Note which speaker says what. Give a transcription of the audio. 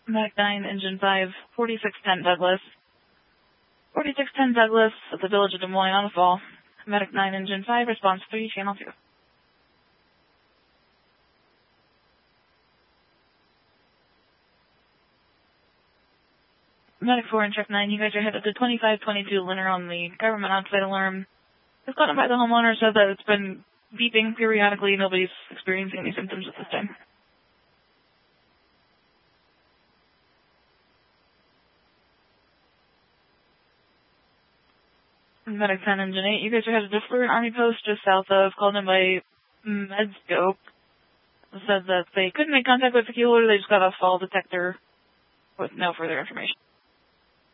Speaker 1: Medic 9, Engine 5, 4610 Douglas. 4610 Douglas at the village of Des Moines on the Fall. Medic 9, Engine 5, response 3, channel 2. Medic 4 and Truck 9, you guys are headed to 2522 Linner on the government outside alarm. It's gotten by the homeowner, said that it's been beeping periodically. Nobody's experiencing any symptoms at this time. Medic 10, Engine 8, you guys are headed to Fluent Army Post just south of, called in by Medscope. Said that they couldn't make contact with the fuel, they just got a fall detector with no further information.